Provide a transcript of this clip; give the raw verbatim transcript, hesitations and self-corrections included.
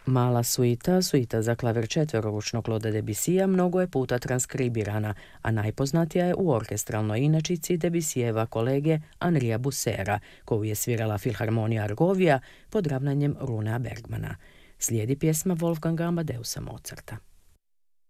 Mala suita, suita za klavir četveroručnog Claude Debussija, mnogo je puta transkribirana, a najpoznatija je u orkestralnoj inačici Debussijeva kolege Henria Bussera, koju je svirala Filharmonija Argovija pod ravnanjem Runea Bergmana. Slijedi pjesma Wolfganga Amadeusa Mozarta.